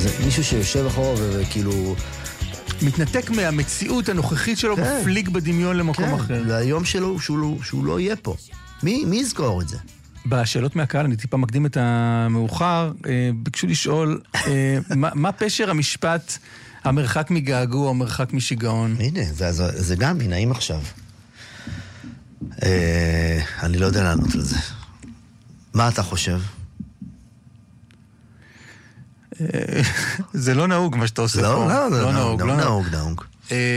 זה מישהו שיושב אחורה וכאילו... מתנתק מהמציאות הנוכחית שלו, מפליג בדמיון למקום אחר. כן, והיום שלו שהוא לא יהיה פה. מי יזכור את זה? בשאלות מהקהל, אני טיפה מקדים את המאוחר, ביקשו לשאול, מה פשר המשפט, המרחק מגעגוע, המרחק משיגעון? הנה, זה גם נעים עכשיו. אני לא יודע לענות על זה. מה אתה חושב? זה לא נהוג מה שאתה עושה פה. לא נהוג.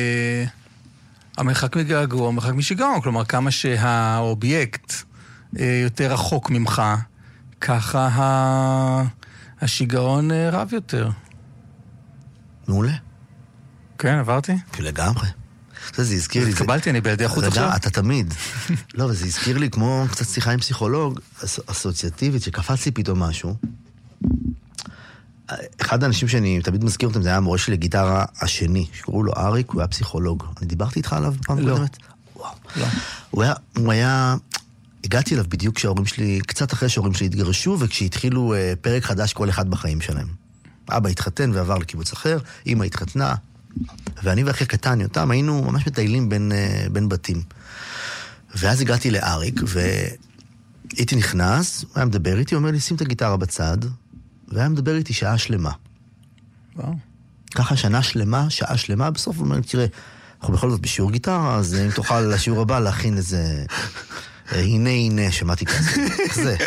המרחק מגעגוע, המרחק משיגעון, כלומר כמה שהאובייקט יותר רחוק ממך, ככה השיגעון רב יותר. מעולה. כן, עברתי? לגמרי. זה הזכיר לי... התקבלתי, אני בידי החוץ עכשיו. אתה תמיד. לא, אבל זה הזכיר לי כמו קצת שיחה עם פסיכולוג אסוציאטיבית, שקפץ לי פתאום משהו. אחד האנשים שאני תמיד מזכיר אותם, זה היה המורה שלי לגיטרה השני, שקראו לו אריק, הוא היה פסיכולוג. אני דיברתי איתך עליו בפעם קודמת? לא. הוא היה... הגעתי אליו בדיוק כשההורים שלי, קצת אחרי שההורים שלי התגרשו, וכשהתחילו פרק חדש כל אחד בחיים שלהם. אבא התחתן ועבר לקיבוץ אחר, אמא התחתנה, ואני ואחי קטן יותם היינו ממש מטיילים בין בתים. ואז הגעתי לאריק, והייתי נכנס, הוא היה מדבר איתי, הוא אומר לי, שים את הגיטרה בצד, והיה מדבר איתי שעה שלמה. וואו. ככה שעה שלמה, בסוף הוא אומר, תראה, אנחנו בכל זאת בשיעור גיטרה, אז אם תוכל לשיעור הבא להכין איזה... הנה, שמעתי כזה.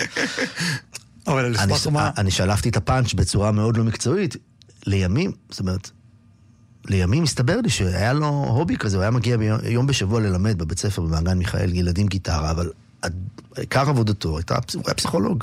אני שלפתי את הפאנץ' בצורה מאוד לא מקצועית. לימים, זאת אומרת, לימים הסתבר לי שהיה לו הובי כזה, הוא היה מגיע יום בשבוע ללמד בבית ספר במעגן מיכאל, ילדים גיטרה, אבל עיקר עבודתו, הוא היה פסיכולוג.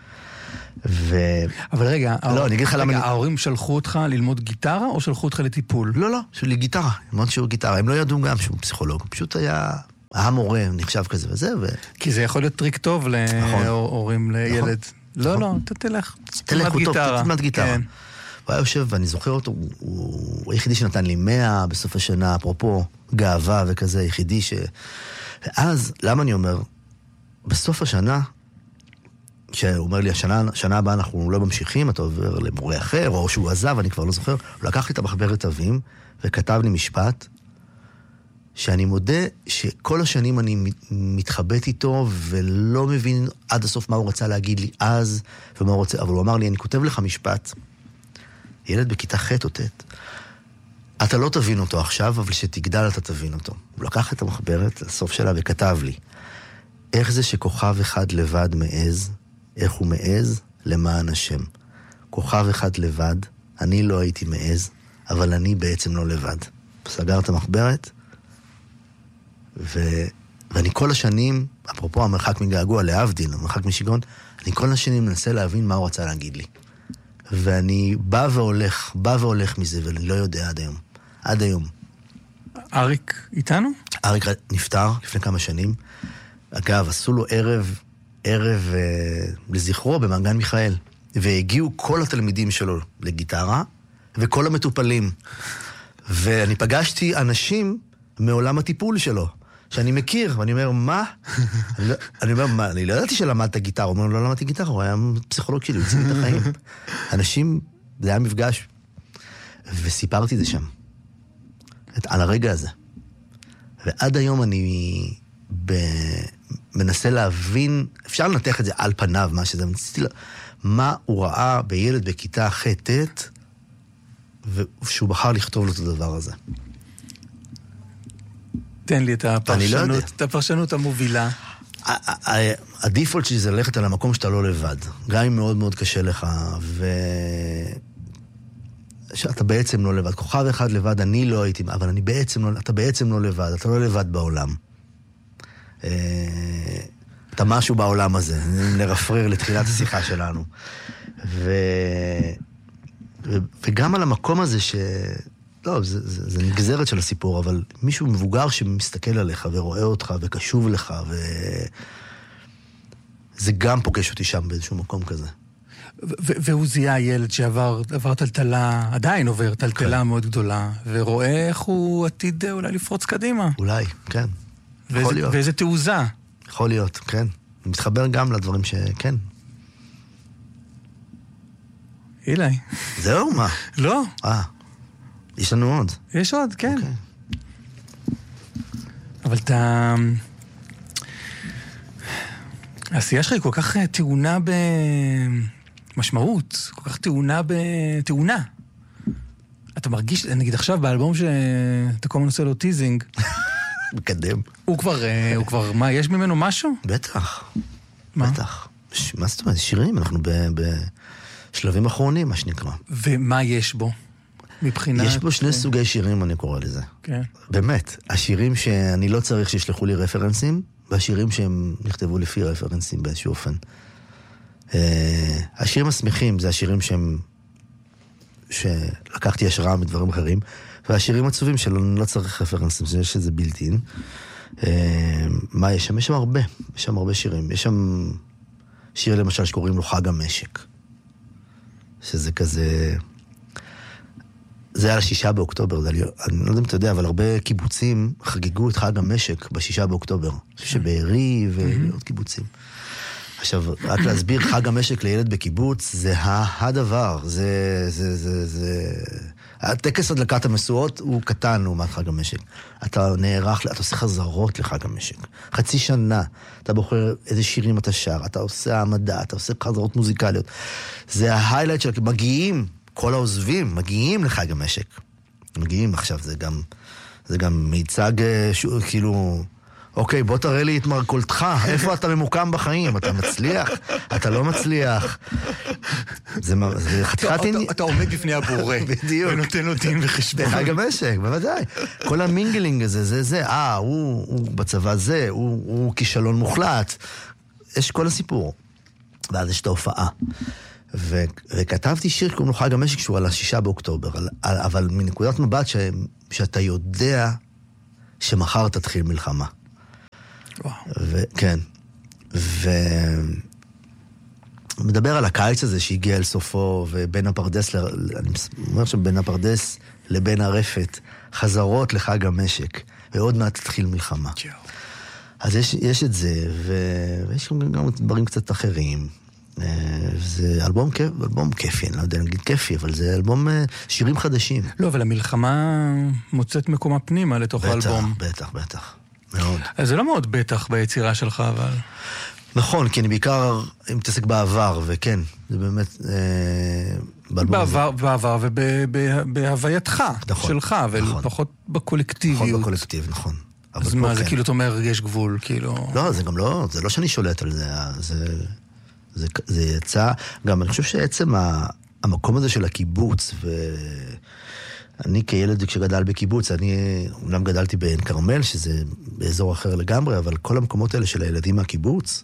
אבל רגע, לא, אני אגיד לך למה... ההורים שלחו אותך ללמוד גיטרה או שלחו אותך לטיפול? לא, שלי גיטרה, ללמוד שיעור גיטרה. הם לא ידעו גם שהוא פסיכולוג, פשוט היה מורה, נחשב כזה וזה, כי זה יכול להיות טריק טוב להורים לילד. לא, תלך. תלך, הוא טוב, תלמד גיטרה. הוא היה יושב, ואני זוכר אותו, הוא היחידי שנתן לי 100 בסוף השנה, אפרופו גאווה וכזה, היחידי ואז, למה אני אומר? בסוף השנה, כשהוא אומר לי, השנה הבאה אנחנו לא ממשיכים, אתה עובר למורה אחר, או שהוא עזב, אני כבר לא זוכר, הוא לקח לי את המחברת תווים, וכתב לי משפט, שאני מודה שכל השנים אני מתחבט איתו, ולא מבין עד הסוף מה הוא רצה להגיד לי אז, ומה הוא רוצה, אבל הוא אמר לי, אני כותב לך משפט, ילד בכיתה ח' או ט', אתה לא תבין אותו עכשיו, אבל שתגדל אתה תבין אותו. הוא לקח את המחברת, הסוף שלה, וכתב לי, איך זה שכוכב אחד לבד מעז, איך הוא מעז למען השם. כוכב אחד לבד, אני לא הייתי מעז, אבל אני בעצם לא לבד. סגר את המחברת, ואני כל השנים, אפרופו המרחק מגעגוע להבדיל, המרחק משיגעון, אני כל השנים מנסה להבין מה הוא רצה להגיד לי. ואני בא והולך מזה, ואני לא יודע עד היום. אריק איתנו? אריק נפטר לפני כמה שנים. אגב, עשו לו ערב לזכרו במעגן מיכאל. והגיעו כל התלמידים שלו לגיטרה, וכל המטופלים. ואני פגשתי אנשים מעולם הטיפול שלו, שאני מכיר, ואני אומר, מה? אני אומר, מה? אני לא ידעתי שלמדת גיטרה. הוא אומר, לא למדתי גיטרה, הוא היה פסיכולוג שלי, הוא הציל את החיים. אנשים, זה היה מפגש. וסיפרתי זה שם. על הרגע הזה. ועד היום אני מנסה להבין, אפשר לנתח את זה על פניו, מה הוא ראה בילד בכיתה ח'-ט', ושהוא בחר לכתוב לו את הדבר הזה. תן לי את הפרשנות המובילה. הדיפולט שלי זה ללכת על המקום שאתה לא לבד. גם אם מאוד מאוד קשה לך, שאתה בעצם לא לבד. כוכב אחד לבד, אני לא הייתי, אבל אתה בעצם לא לבד, אתה לא לבד בעולם. אתה משהו בעולם הזה, לרפרר לתחילת השיחה שלנו. וגם על המקום הזה לא, זה נגזרת של הסיפור, אבל מישהו מבוגר שמסתכל עליך ורואה אותך וקשוב לך, זה גם פוגש אותי שם באיזשהו מקום כזה. והוא זיהה ילד שעבר טלטלה, עדיין עובר טלטלה מאוד גדולה, ורואה איך הוא עתיד אולי לפרוץ קדימה. אולי, כן. יכול להיות. ואיזה תעוזה. יכול להיות, כן. מתחבר גם לדברים שכן. אילי. זהו, מה? לא. יש לנו עוד. יש עוד, כן. אבל אתה... העשייה שלך היא כל כך טעונה במשמעות, כל כך טעונה. אתה מרגיש, נגיד עכשיו באלבום שאתה כל הזמן עושה לו טיזינג. מקדם. הוא כבר, מה, יש ממנו משהו? בטח. מה? בטח. מה זאת אומרת? שירים, אנחנו בשלבים אחרונים, מה שנקרא. ומה יש בו? מבחינת... יש בו שני סוגי שירים, אני קורא לזה. כן. באמת. השירים שאני לא צריך שישלחו לי רפרנסים, והשירים שהם נכתבו לפי רפרנסים באיזשהו אופן. השירים השמחים זה השירים שלקחתי השראה מדברים אחרים, והשירים עצובים שלא צריך רפרנסים, זה שזה בלתי-אין. מה יש שם? יש שם הרבה. יש שם הרבה שירים. יש שם שיר למשל שקוראים לו חג המשק. שזה כזה... זה היה ל6 באוקטובר, אני לא יודע אם אתה יודע, אבל הרבה קיבוצים חגגו את חג המשק ב6 באוקטובר. שבארי ועוד קיבוצים. עכשיו, רק להסביר, חג המשק לילד בקיבוץ, זה הדבר. הטקס הדלקת המשואות הוא קטן לעומת חג המשק. אתה נערך, אתה עושה חזרות לחג המשק. חצי שנה, אתה בוחר איזה שירים אתה שר, אתה עושה העמדה, אתה עושה חזרות מוזיקליות. זה ההיילייט של... מגיעים, כל העוזבים, מגיעים לחג המשק. מגיעים עכשיו, זה גם מיצג, כאילו... אוקיי, בוא תראה לי את מרכולתך, איפה אתה ממוקם בחיים? אתה מצליח? אתה לא מצליח? זה חתיכת... אתה עומד בפני הבורא. בדיוק. ונותן לו דין וחשבון. בחג המשק, בוודאי. כל המינגלינג הזה, זה. הוא בצבא זה, הוא כישלון מוחלט. יש כל הסיפור. ואז יש את ההופעה. וכתבתי שיר קוראים לו חג המשק שהוא על 6 באוקטובר, אבל מנקודת מבט שאתה יודע שמחר תתחיל מלחמה. כן. מדבר על הקיץ הזה שהגיע אל סופו, ובין הפרדס, אני אומר שבין הפרדס לבין הרפת, חזרות לחג המשק, ועוד מעט תתחיל מלחמה. אז יש את זה, ויש גם דברים קצת אחרים. זה אלבום כיפי, אני לא יודע להגיד כיפי, אבל זה אלבום שירים חדשים. לא, אבל המלחמה מוצאת מקומה פנימה לתוך האלבום. בטח. מאוד. אז זה לא מאוד בטח ביצירה שלך, אבל... נכון, כי אני בעיקר מתעסק בעבר, וכן, זה באמת... בעבר ובהווייתך שלך, ופחות בקולקטיביות. פחות בקולקטיב, נכון. אז מה, זה כאילו אתה אומר, יש גבול, כאילו... לא, זה גם לא, זה לא שאני שולט על זה, זה יצא, גם אני חושב שעצם המקום הזה של הקיבוץ, ואני כילד כשגדל בקיבוץ, אני אומנם גדלתי בעין כרמל, שזה באזור אחר לגמרי, אבל כל המקומות האלה של הילדים מהקיבוץ,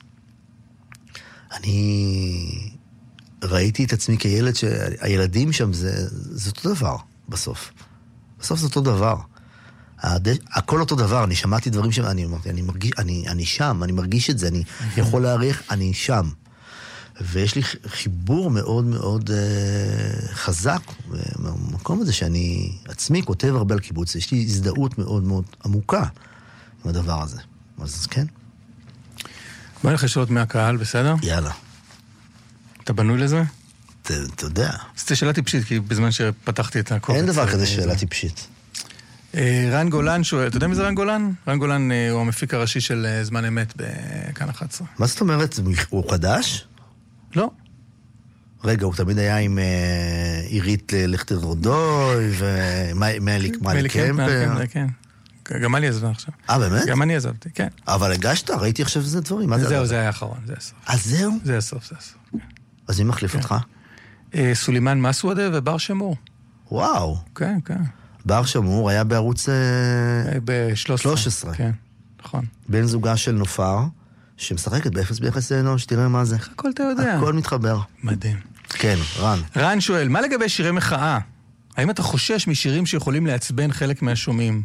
אני ראיתי את עצמי כילד שהילדים שם זה אותו דבר בסוף. בסוף זה אותו דבר. הכל אותו דבר, אני שמעתי דברים שאני אמרתי, אני שם, אני מרגיש את זה, אני יכול להעריך, אני שם. ויש לי חיבור מאוד מאוד חזק במקום הזה שאני עצמי כותב הרבה על קיבוץ. יש לי הזדהות מאוד מאוד עמוקה עם הדבר הזה. אז כן. בוא נלך לשאלות מהקהל, בסדר? יאללה. אתה בנוי לזה? אתה יודע. זו שאלה טיפשית, כי בזמן שפתחתי את הקובץ... אין דבר כזה שאלה טיפשית. רן גולן שואל, אתה יודע מי זה רן גולן? רן גולן הוא המפיק הראשי של זמן אמת בכאן 11. מה זאת אומרת? הוא חדש? לא. רגע, הוא תמיד היה עם עירית לכתר רודוי, ומאלי קמפר. כן. גם אני עזבה עכשיו. באמת? גם אני עזבתי, כן. אבל הגשת, ראיתי עכשיו שזה דברים. זהו, זה היה האחרון, זה הסוף. זהו? זה הסוף. אז מי מחליף אותך? סולימן מסוודה ובר שמור. וואו. כן. בר שמור היה בערוץ... ב-13. כן, נכון. בן זוגה של נופר, שמשחקת באפס ביחס לאנוש, תראה מה זה. הכל אתה יודע. הכל מתחבר. מדהים. כן, רן. רן שואל, מה לגבי שירי מחאה? האם אתה חושש משירים שיכולים לעצבן חלק מהשומעים?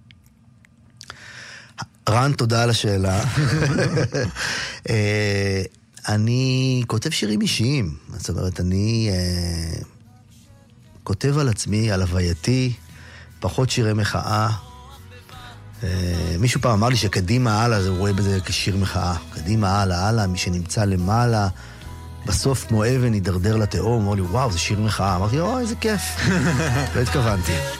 רן, תודה על השאלה. אני כותב שירים אישיים. זאת אומרת, אני כותב על עצמי, על הווייתי, פחות שירי מחאה. מישהו פעם אמר לי שקדימה הלאה, הוא רואה בזה כשיר מחאה. קדימה הלאה, מי שנמצא למעלה, בסוף כמו אבן יידרדר לתהום, אמרו לי, וואו, זה שיר מחאה. אמרתי, אוי, איזה כיף. לא התכוונתי.